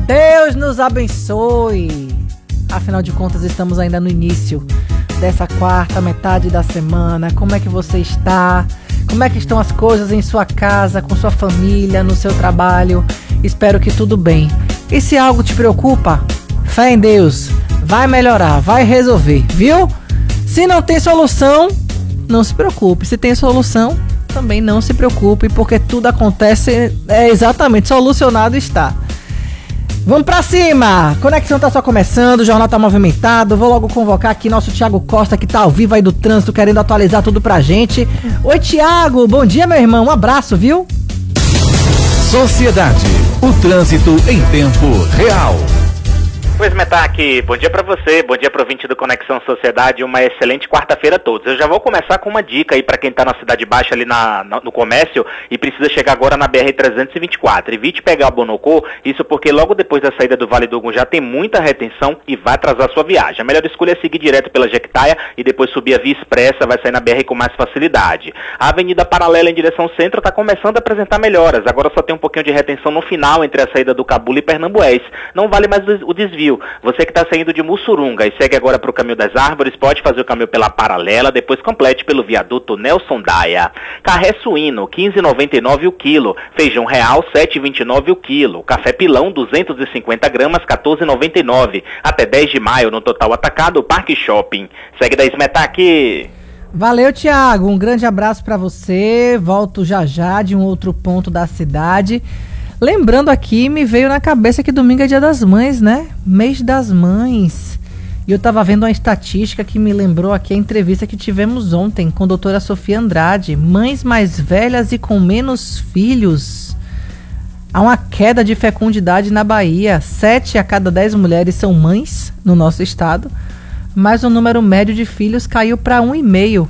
Deus nos abençoe. Afinal de contas, estamos ainda no início dessa quarta metade da semana. Como é que você está? Como é que estão as coisas em sua casa, com sua família, no seu trabalho? Espero que tudo bem. E se algo te preocupa, fé em Deus, vai melhorar, vai resolver, viu? Se não tem solução, não se preocupe. Se tem solução, também não se preocupe, porque tudo acontece exatamente solucionado está. Vamos pra cima! Conexão tá só começando, o jornal tá movimentado. Vou logo convocar aqui nosso Thiago Costa, que tá ao vivo aí do trânsito, querendo atualizar tudo pra gente. Oi, Thiago, bom dia, meu irmão, um abraço, viu? Sociedade, o trânsito em tempo real. Pois, Metac, bom dia pra você, bom dia pro ouvinte do Conexão Sociedade, uma excelente quarta-feira a todos. Eu já vou começar com uma dica aí pra quem tá na Cidade Baixa ali no comércio e precisa chegar agora na BR-324. Evite pegar o Bonocô, isso porque logo depois da saída do Vale do Gunjá tem muita retenção e vai atrasar sua viagem. A melhor escolha é seguir direto pela Jequitaia e depois subir a Via Expressa, vai sair na BR com mais facilidade. A Avenida Paralela em direção ao centro tá começando a apresentar melhoras, agora só tem um pouquinho de retenção no final entre a saída do Cabula e Pernambués. Não vale mais o desvio. Você que está saindo de Mussurunga e segue agora para o Caminho das Árvores, pode fazer o caminho pela Paralela, depois complete pelo viaduto Nelson Daia. Carré suíno, 15,99 o quilo. Feijão real, 7,29 o quilo. Café pilão, 250 gramas, 14,99. Até 10 de maio no Total Atacado, Parque Shopping. Segue da Smetaki. Valeu, Thiago. Um grande abraço para você. Volto já já de um outro ponto da cidade. Lembrando aqui, me veio na cabeça que domingo é Dia das Mães, né? Mês das Mães. E eu tava vendo uma estatística que me lembrou aqui a entrevista que tivemos ontem com a doutora Sofia Andrade. Mães mais velhas e com menos filhos. Há uma queda de fecundidade na Bahia. 7 a cada 10 mulheres são mães no nosso estado. Mas o número médio de filhos caiu para 1,5.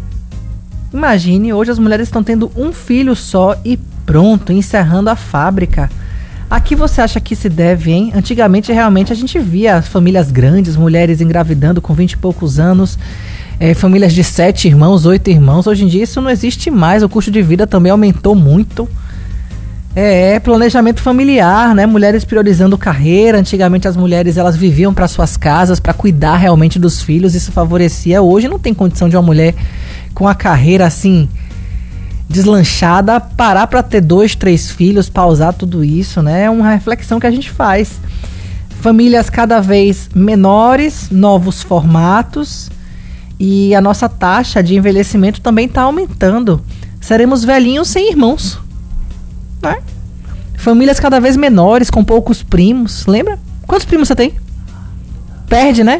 Imagine, hoje as mulheres estão tendo um filho só e pronto, encerrando a fábrica. A que você acha que se deve, hein? Antigamente, realmente, a gente via famílias grandes, mulheres engravidando com 20 e poucos anos, famílias de 7 irmãos, 8 irmãos. Hoje em dia isso não existe mais, o custo de vida também aumentou muito. Planejamento familiar, né? Mulheres priorizando carreira. Antigamente as mulheres, elas viviam para suas casas, para cuidar realmente dos filhos, isso favorecia. Hoje não tem condição de uma mulher com a carreira assim deslanchada, parar para ter 2, 3 filhos, pausar tudo isso, né? É uma reflexão que a gente faz. Famílias cada vez menores, novos formatos, e a nossa taxa de envelhecimento também está aumentando. Seremos velhinhos sem irmãos, né? Famílias cada vez menores, com poucos primos. Lembra? Quantos primos você tem? Perde, né?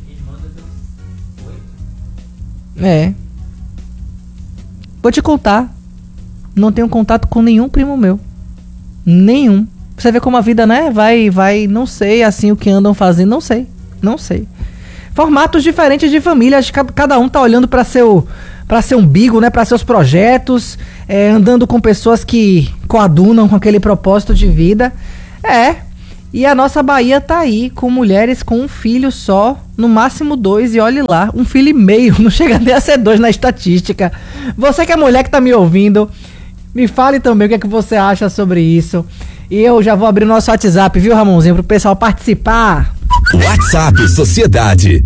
Vou te contar, não tenho contato com nenhum primo meu. Nenhum. Você vê como a vida, né? Vai, não sei, assim, o que andam fazendo, não sei. Formatos diferentes de família, acho que cada um tá olhando para seu umbigo, né? Para seus projetos, andando com pessoas que coadunam com aquele propósito de vida. E a nossa Bahia tá aí, com mulheres com um filho só, no máximo 2, e olhe lá, 1,5 filho, não chega nem a ser 2 na estatística. Você que é mulher que tá me ouvindo, me fale também o que é que você acha sobre isso. E eu já vou abrir o nosso WhatsApp, viu, Ramonzinho, pro pessoal participar. WhatsApp Sociedade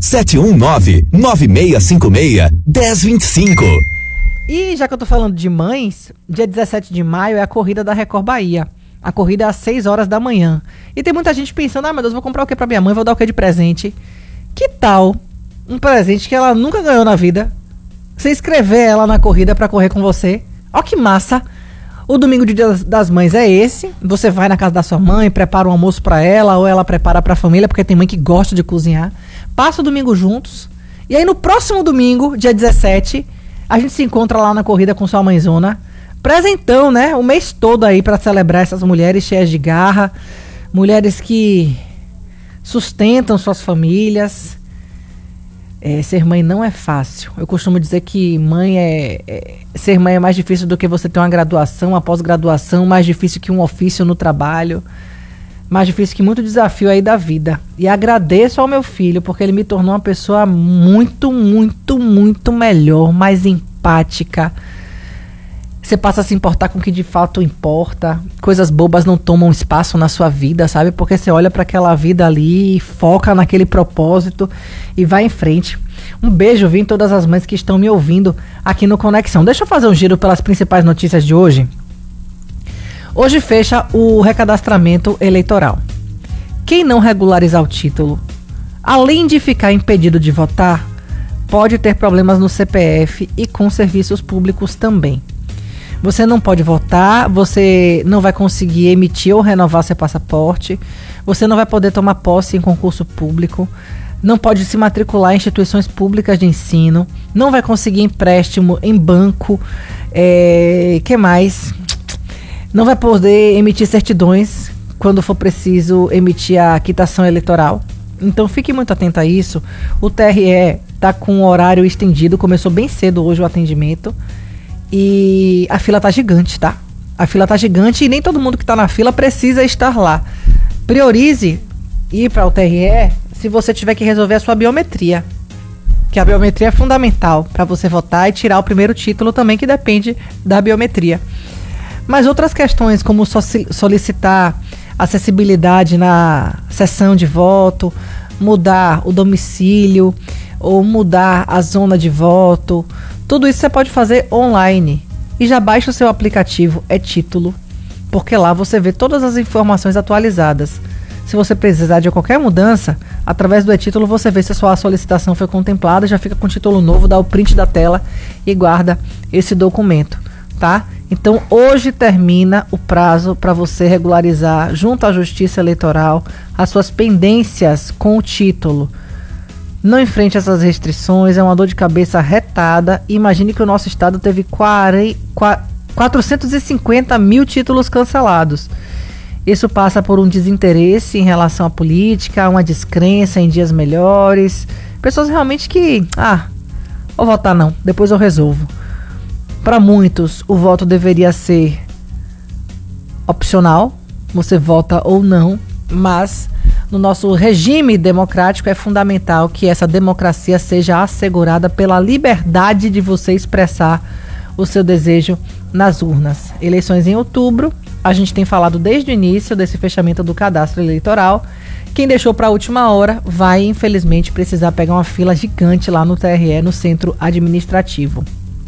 719-9656-1025. E já que eu tô falando de mães, dia 17 de maio é a corrida da Record Bahia. A corrida é às 6 horas da manhã. E tem muita gente pensando, meu Deus, vou comprar o que pra minha mãe? Vou dar o que de presente? Que tal um presente que ela nunca ganhou na vida? Você inscrever ela na corrida pra correr com você? Ó que massa! O domingo de Dia das Mães é esse. Você vai na casa da sua mãe, prepara um almoço pra ela, ou ela prepara pra família, porque tem mãe que gosta de cozinhar. Passa o domingo juntos. E aí no próximo domingo, dia 17, a gente se encontra lá na corrida com sua mãezona. Presentão, né? O mês todo aí pra celebrar essas mulheres cheias de garra. Mulheres que sustentam suas famílias. Ser mãe não é fácil. Eu costumo dizer que ser mãe é mais difícil do que você ter uma graduação, uma pós-graduação, mais difícil que um ofício no trabalho, mais difícil que muito desafio aí da vida. E agradeço ao meu filho, porque ele me tornou uma pessoa muito, muito, muito melhor, mais empática. Você passa a se importar com o que de fato importa. Coisas bobas não tomam espaço na sua vida, sabe? Porque você olha para aquela vida ali, foca naquele propósito e vai em frente. Um beijo, em todas as mães que estão me ouvindo aqui no Conexão. Deixa eu fazer um giro pelas principais notícias de hoje. Hoje fecha o recadastramento eleitoral. Quem não regularizar o título, além de ficar impedido de votar, pode ter problemas no CPF e com serviços públicos também. Você não pode votar, você não vai conseguir emitir ou renovar seu passaporte, você não vai poder tomar posse em concurso público, não pode se matricular em instituições públicas de ensino, não vai conseguir empréstimo em banco, que mais? Não vai poder emitir certidões quando for preciso emitir a quitação eleitoral. Então fique muito atento a isso. O TRE está com o horário estendido, começou bem cedo hoje o atendimento e a fila tá gigante, tá? A fila tá gigante e nem todo mundo que está na fila precisa estar lá. Priorize ir para o TRE se você tiver que resolver a sua biometria, que a biometria é fundamental para você votar e tirar o primeiro título também, que depende da biometria. Mas outras questões, como solicitar acessibilidade na sessão de voto, mudar o domicílio ou mudar a zona de voto, tudo isso você pode fazer online. E já baixa o seu aplicativo e-Título, porque lá você vê todas as informações atualizadas. Se você precisar de qualquer mudança, através do e-Título você vê se a sua solicitação foi contemplada, já fica com o título novo, dá o print da tela e guarda esse documento, tá? Então hoje termina o prazo para você regularizar junto à Justiça Eleitoral as suas pendências com o título. Não enfrente essas restrições, é uma dor de cabeça retada. Imagine que o nosso estado teve 450 mil títulos cancelados. Isso passa por um desinteresse em relação à política, uma descrença em dias melhores. Pessoas realmente que, vou votar não, depois eu resolvo. Para muitos, o voto deveria ser opcional, você vota ou não, mas no nosso regime democrático é fundamental que essa democracia seja assegurada pela liberdade de você expressar o seu desejo nas urnas. Eleições em outubro, a gente tem falado desde o início desse fechamento do cadastro eleitoral. Quem deixou para a última hora vai, infelizmente, precisar pegar uma fila gigante lá no TRE, no centro administrativo.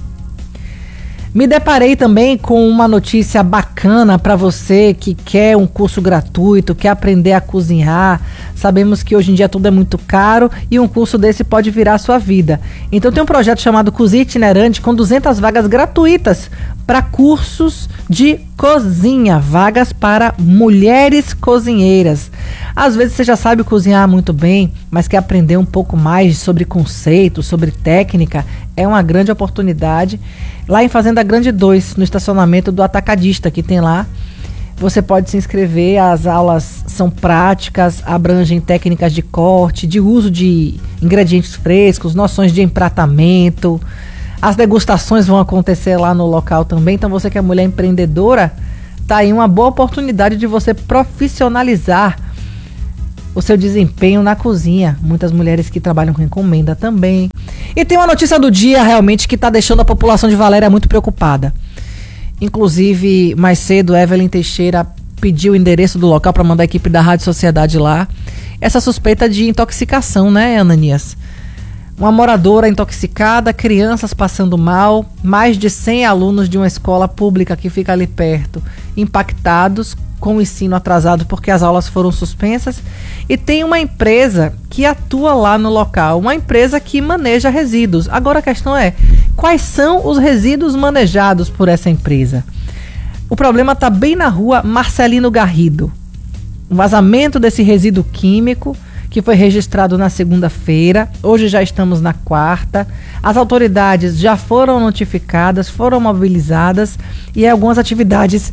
Me deparei também com uma notícia bacana para você que quer um curso gratuito, quer aprender a cozinhar. Sabemos que hoje em dia tudo é muito caro e um curso desse pode virar a sua vida. Então tem um projeto chamado Cozinha Itinerante com 200 vagas gratuitas para cursos de cozinha, vagas para mulheres cozinheiras. Às vezes você já sabe cozinhar muito bem, mas quer aprender um pouco mais sobre conceitos, sobre técnica, é uma grande oportunidade. Lá em Fazenda Grande 2, no estacionamento do Atacadista que tem lá, você pode se inscrever. As aulas são práticas, abrangem técnicas de corte, de uso de ingredientes frescos, noções de empratamento. As degustações vão acontecer lá no local também. Então você que é mulher empreendedora, tá aí uma boa oportunidade de você profissionalizar o seu desempenho na cozinha. Muitas mulheres que trabalham com encomenda também. E tem uma notícia do dia realmente que está deixando a população de Valéria muito preocupada. Inclusive, mais cedo, Evelyn Teixeira pediu o endereço do local para mandar a equipe da Rádio Sociedade lá. Essa suspeita de intoxicação, né, Ananias? Uma moradora intoxicada, crianças passando mal, mais de 100 alunos de uma escola pública que fica ali perto, impactados com o ensino atrasado porque as aulas foram suspensas. E tem uma empresa que atua lá no local, uma empresa que maneja resíduos. Agora a questão é, quais são os resíduos manejados por essa empresa? O problema está bem na rua Marcelino Garrido. O vazamento desse resíduo químico que foi registrado na segunda-feira, hoje já estamos na quarta. As autoridades já foram notificadas, foram mobilizadas e algumas atividades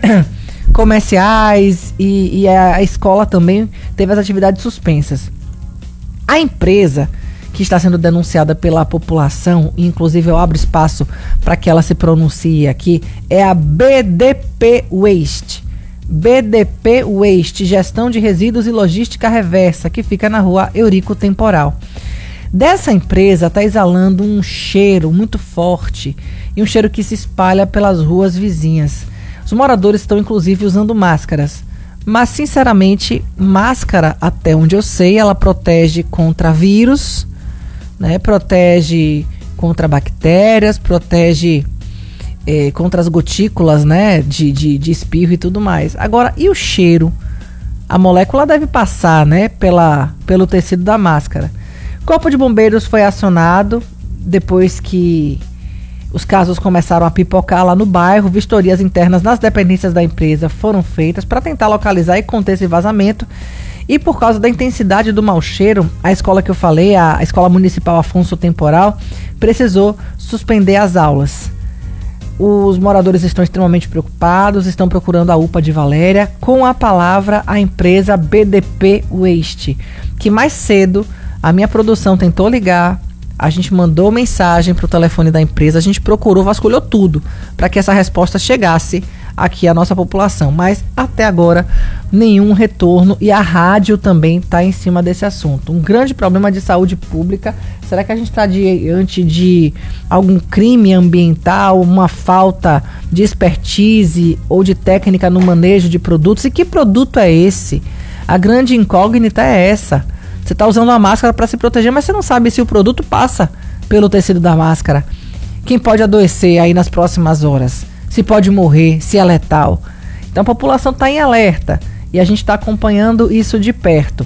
comerciais e a escola também teve as atividades suspensas. A empresa que está sendo denunciada pela população, e inclusive eu abro espaço para que ela se pronuncie aqui, é a BDP Waste. BDP Waste, Gestão de Resíduos e Logística Reversa, que fica na rua Eurico Temporal. Dessa empresa está exalando um cheiro muito forte e um cheiro que se espalha pelas ruas vizinhas. Os moradores estão inclusive usando máscaras, mas sinceramente, máscara, até onde eu sei, ela protege contra vírus, né? Protege contra bactérias, protege contra as gotículas, né? de espirro e tudo mais. Agora, e o cheiro? A molécula deve passar, né? pelo tecido da máscara. O Corpo de Bombeiros foi acionado depois que os casos começaram a pipocar lá no bairro. Vistorias internas nas dependências da empresa foram feitas para tentar localizar e conter esse vazamento. E por causa da intensidade do mau cheiro, a escola que eu falei, a Escola Municipal Afonso Temporal, precisou suspender as aulas. Os moradores estão extremamente preocupados, estão procurando a UPA de Valéria, com a palavra a empresa BDP Waste, que mais cedo a minha produção tentou ligar, a gente mandou mensagem para o telefone da empresa, a gente procurou, vasculhou tudo para que essa resposta chegasse aqui à nossa população, mas até agora nenhum retorno, e a rádio também está em cima desse assunto. Um grande problema de saúde pública. Será que a gente está diante de algum crime ambiental, uma falta de expertise ou de técnica no manejo de produtos? E que produto é esse? A grande incógnita é essa. Você está usando uma máscara para se proteger, mas você não sabe se o produto passa pelo tecido da máscara. Quem pode adoecer aí nas próximas horas? Se pode morrer, se é letal. Então a população está em alerta e a gente está acompanhando isso de perto.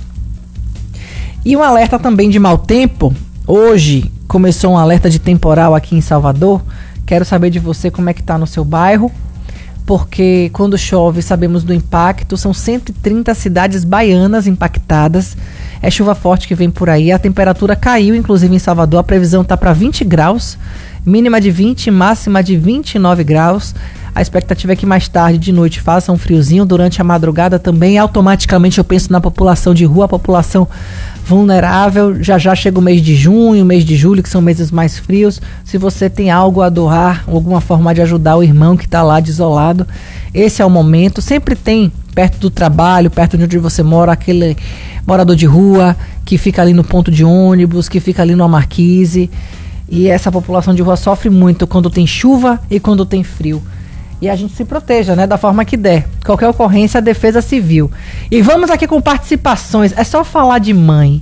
E um alerta também de mau tempo. Hoje começou um alerta de temporal aqui em Salvador. Quero saber de você como é que está no seu bairro, porque quando chove sabemos do impacto. São 130 cidades baianas impactadas. É chuva forte que vem por aí. A temperatura caiu, inclusive em Salvador. A previsão está para 20 graus, mínima de 20, máxima de 29 graus. A expectativa é que mais tarde, de noite, faça um friozinho. Durante a madrugada também, automaticamente eu penso na população de rua, a população vulnerável. Já chega o mês de junho, o mês de julho, que são meses mais frios. Se você tem algo a doar, alguma forma de ajudar o irmão que está lá desolado, esse é o momento. Sempre tem perto do trabalho, perto de onde você mora, aquele morador de rua que fica ali no ponto de ônibus, que fica ali numa marquise. E essa população de rua sofre muito quando tem chuva e quando tem frio. E a gente se proteja, né, da forma que der. Qualquer ocorrência, a Defesa Civil. E vamos aqui com participações. É só falar de mãe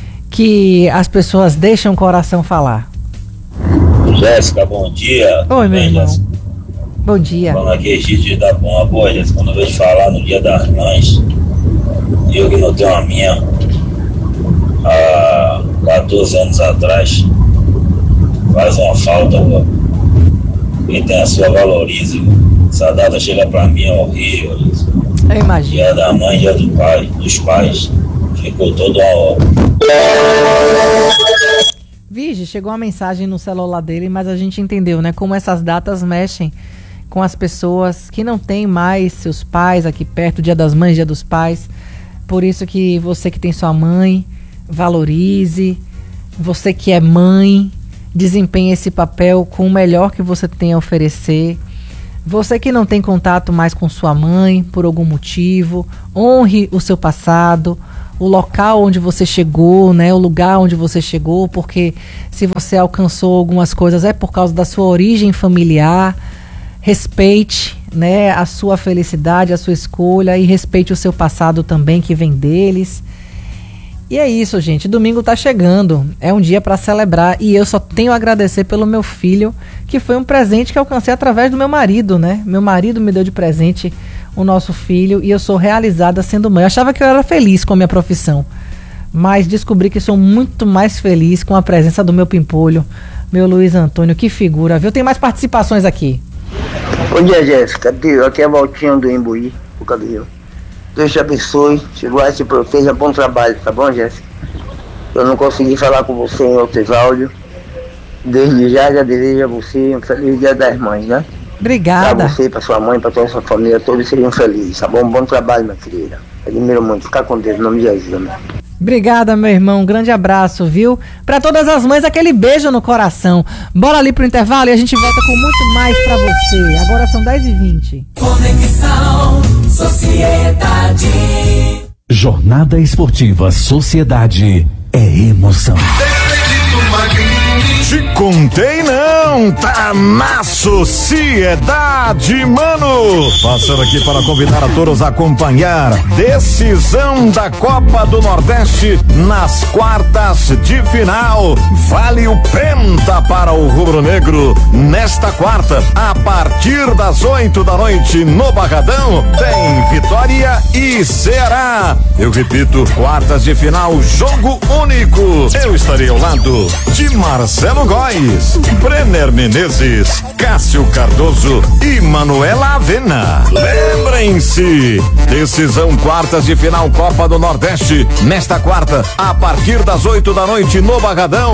que as pessoas deixam o coração falar. Jéssica, bom dia. Oi, meu irmão. Jéssica. Bom dia. Falando aqui, Egídio da Boa. Boa, Jéssica, quando eu vejo falar no Dia das Mães, eu que não tenho a minha, há 14 anos atrás, faz uma falta, pô. Quem tem a sua valorize. Essa data chega pra mim, é horrível. Eu imagino. Dia da mãe, dia do pai, dos pais. Ficou toda a hora. Vigi, chegou uma mensagem no celular dele, mas a gente entendeu, né? Como essas datas mexem com as pessoas que não têm mais seus pais aqui perto, Dia das Mães, Dia dos Pais. Por isso que você que tem sua mãe, valorize. Você que é mãe, desempenhe esse papel com o melhor que você tem a oferecer. Você que não tem contato mais com sua mãe por algum motivo, honre o seu passado, o local onde você chegou, né, o lugar onde você chegou, porque se você alcançou algumas coisas é por causa da sua origem familiar. Respeite, né, a sua felicidade, a sua escolha, e respeite o seu passado também, que vem deles. E é isso, gente. Domingo tá chegando. É um dia para celebrar. E eu só tenho a agradecer pelo meu filho, que foi um presente que eu alcancei através do meu marido, né? Meu marido me deu de presente o nosso filho e eu sou realizada sendo mãe. Eu achava que eu era feliz com a minha profissão, mas descobri que sou muito mais feliz com a presença do meu pimpolho, meu Luiz Antônio. Que figura, viu? Tem mais participações aqui. Bom dia, Jéssica. Aqui é a Valtinho do Imbuí, o Cabelo. Deus te abençoe, te guarde, te proteja, bom trabalho, tá bom, Jéssica? Eu não consegui falar com você em outros áudios. Desde já desejo a você um feliz Dia das Mães, né? Obrigada. Pra você, pra sua mãe, pra toda a sua família, todos seriam felizes, tá bom? Bom trabalho, minha querida. Admiro muito, ficar com Deus, em nome de Jesus, né? Obrigada, meu irmão. Um grande abraço, viu? Pra todas as mães, aquele beijo no coração. Bora ali pro intervalo e a gente volta com muito mais pra você. Agora são 10h20. Conexão Sociedade. Jornada Esportiva Sociedade é emoção. Te contei não, tá na sociedade, mano. Passando aqui para convidar a todos a acompanhar decisão da Copa do Nordeste nas quartas de final. Vale o penta para o rubro-negro. Nesta quarta, a partir das 8 da noite no Barradão, tem Vitória e Ceará. Eu repito, quartas de final, jogo único. Eu estarei ao lado de Marcelo Góes, Brenner Menezes, Cássio Cardoso e Manuela Avena. Lembrem-se, decisão quartas de final Copa do Nordeste, nesta quarta, a partir das 8 da noite no Barradão.